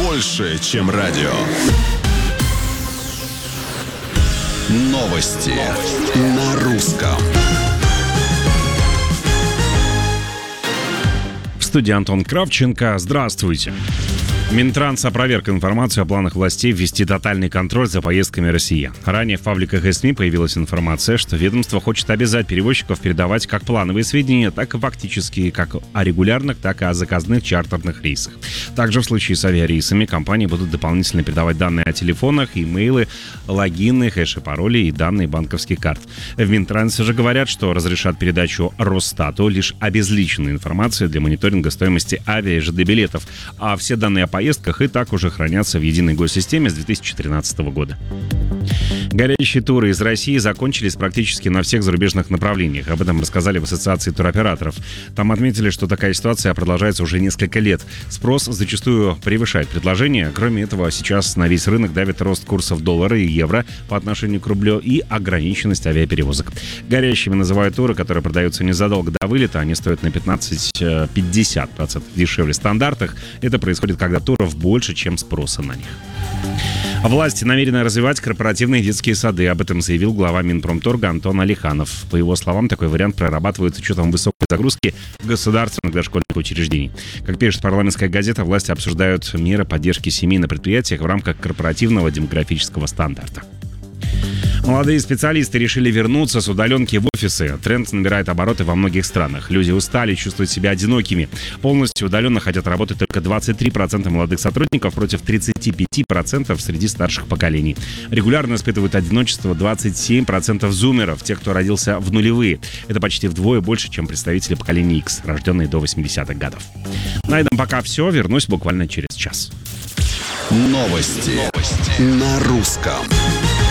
больше, чем радио. Новости на русском. В студии Антон Кравченко. Здравствуйте. Минтранс опроверг информацию о планах властей ввести тотальный контроль за поездками россиян. Ранее в пабликах и СМИ появилась информация, что ведомство хочет обязать перевозчиков передавать как плановые сведения, так и фактические, как о регулярных, так и о заказных чартерных рейсах. Также в случае с авиарейсами компании будут дополнительно передавать данные о телефонах, имейлы, логины, хэши, пароли и данные банковских карт. В Минтрансе же говорят, что разрешат передачу Росстату лишь обезличенной информации для мониторинга стоимости авиа и ЖД-билетов, а все данные о поездках и так уже хранятся в единой госсистеме с 2013 года. Горящие туры из России закончились практически на всех зарубежных направлениях. Об этом рассказали в Ассоциации туроператоров. Там отметили, что такая ситуация продолжается уже несколько лет. Спрос зачастую превышает предложение. Кроме этого, сейчас на весь рынок давит рост курсов доллара и евро по отношению к рублю и ограниченность авиаперевозок. Горящими называют туры, которые продаются незадолго до вылета. Они стоят на 15-50% дешевле стандартных. Это происходит, когда туров больше, чем спроса на них. Власти намерены развивать корпоративные детские сады. Об этом заявил глава Минпромторга Антон Алиханов. По его словам, такой вариант прорабатывают с учетом высокой загрузки государственных дошкольных учреждений. Как пишет парламентская газета, власти обсуждают меры поддержки семей на предприятиях в рамках корпоративного демографического стандарта. Молодые специалисты решили вернуться с удаленки в офисы. Тренд набирает обороты во многих странах. Люди устали, чувствуют себя одинокими. Полностью удаленно хотят работать только 23% молодых сотрудников против 35% среди старших поколений. Регулярно испытывают одиночество 27% зумеров, тех, кто родился в нулевые. Это почти вдвое больше, чем представители поколения X, рожденные до 80-х годов. На этом пока все. Вернусь буквально через час. Новости на русском.